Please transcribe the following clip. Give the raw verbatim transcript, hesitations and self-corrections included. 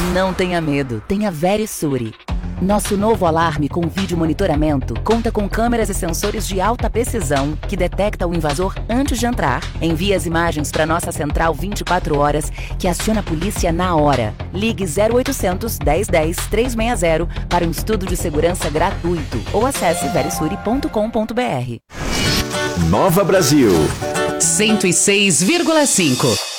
Não tenha medo, tenha Verisure. Nosso novo alarme com vídeo monitoramento conta com câmeras e sensores de alta precisão que detecta o invasor antes de entrar, envia as imagens para nossa central vinte e quatro horas, que aciona a polícia na hora. Ligue zero oitocentos, dez dez, trezentos e sessenta para um estudo de segurança gratuito ou acesse verisure ponto com ponto br. Nova Brasil cento e seis vírgula cinco.